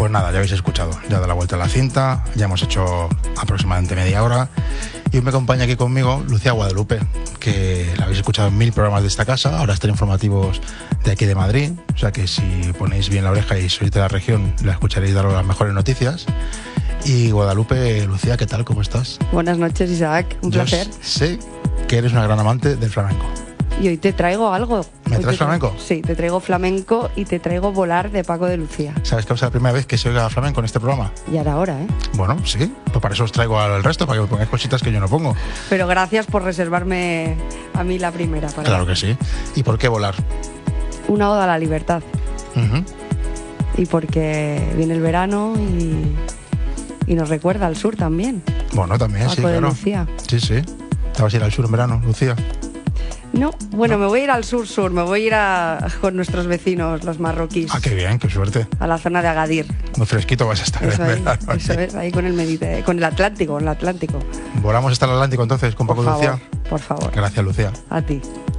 Pues nada, ya habéis escuchado, ya da la vuelta a la cinta, ya hemos hecho aproximadamente media hora y hoy me acompaña aquí conmigo Lucía Guadalupe, que la habéis escuchado en 1000 programas de esta casa, ahora están informativos de aquí de Madrid, o sea que si ponéis bien la oreja y sois de la región, la escucharéis dar las mejores noticias. Y Guadalupe, Lucía, ¿qué tal? ¿Cómo estás? Buenas noches, Isaac, un placer. Sé que eres una gran amante del flamenco. Y hoy te traigo algo. ¿Me traes flamenco? Sí, te traigo flamenco y te traigo Volar de Paco de Lucía. ¿Sabes que es la primera vez que se oiga flamenco en este programa? Ya era hora, ¿eh? Bueno, sí, pues para eso os traigo al resto, para que me pongáis cositas que yo no pongo. Pero gracias por reservarme a mí la primera. Claro que sí. ¿Y por qué Volar? Una oda a la libertad. Uh-huh. Y porque viene el verano y nos recuerda al sur también. Bueno, también, Paco sí, de claro. Lucía. Sí, sí. ¿Te vas a ir al sur en verano, Lucía? No, bueno, ¿No? me voy a ir al sur, me voy a ir con nuestros vecinos, los marroquíes. Ah, qué bien, qué suerte. A la zona de Agadir. Muy fresquito vas a estar Eso en es, verano. eso es, ahí con el Atlántico, Volamos hasta el Atlántico entonces con Paco de Lucía. Por favor. Gracias, Lucía. A ti.